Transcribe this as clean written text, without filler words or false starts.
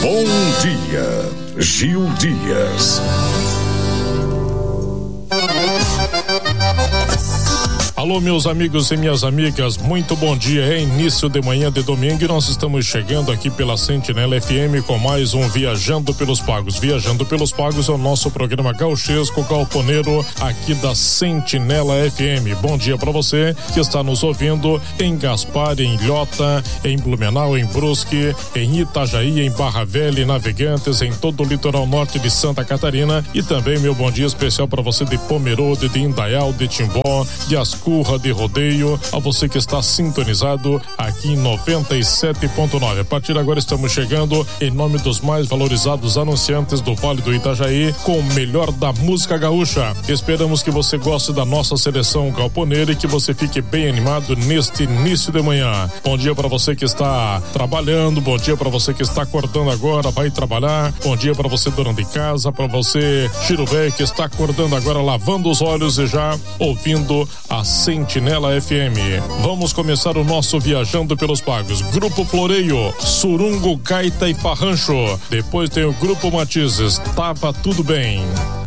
Bom dia, Gil Dias. Alô, meus amigos e minhas amigas, muito bom dia. É início de manhã de domingo e nós estamos chegando aqui pela Sentinela FM com mais um Viajando pelos Pagos. Viajando pelos Pagos é o nosso programa gauchesco galponeiro aqui da Sentinela FM. Bom dia para você que está nos ouvindo em Gaspar, em Ilhota, em Blumenau, em Brusque, em Itajaí, em Barra Velha e Navegantes, em todo o litoral norte de Santa Catarina, e também meu bom dia especial para você de Pomerode, de Indaial, de Timbó, de Ascurra, de Rodeio, a você que está sintonizado aqui em 97.9. A partir de agora estamos chegando em nome dos mais valorizados anunciantes do Vale do Itajaí com o melhor da música gaúcha. Esperamos que você goste da nossa seleção galponeira e que você fique bem animado neste início de manhã. Bom dia para você que está trabalhando, bom dia para você que está acordando agora, vai trabalhar, bom dia para você dona de casa, para você Chiruvé que está acordando agora, lavando os olhos e já ouvindo a Sentinela FM. Vamos começar o nosso Viajando pelos Pagos. Grupo Floreio, Surungo, Gaita e Farrancho. Depois tem o Grupo Matizes, Tava Tudo Bem.